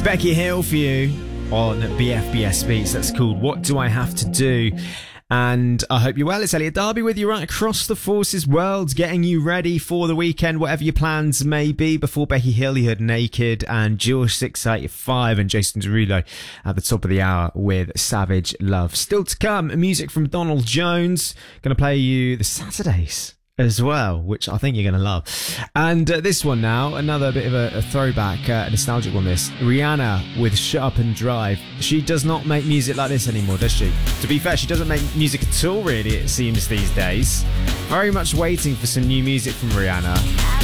Becky Hill for you on BFBS Beats. That's called What Do I Have to Do? And I hope you're well. It's Elliot Darby with you right across the Forces world, getting you ready for the weekend, whatever your plans may be. Before Becky Hill, you heard Naked and George 685 and Jason Derulo at the top of the hour with Savage Love. Still to come, music from Donald Jones. Going to play you the Saturdays as well, which I think you're going to love. And this one now, another bit of a throwback, nostalgic one this. Rihanna with Shut Up and Drive. She does not make music like this anymore, does she? To be fair, she doesn't make music at all, really, it seems, these days. Very much waiting for some new music from Rihanna.